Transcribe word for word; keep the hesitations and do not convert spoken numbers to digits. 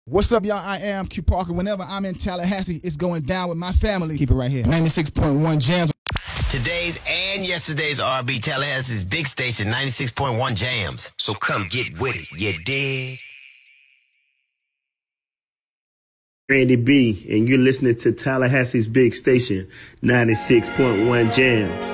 What's up, y'all? I am Q Parker. Whenever I'm in Tallahassee, it's going down with my family. Keep it right here. ninety-six point one Jams. Today's and yesterday's R and B, Tallahassee's big station, ninety-six point one Jams. So come get with it, you dig? Randy B, and you're listening to Tallahassee's big station, ninety-six point one Jams.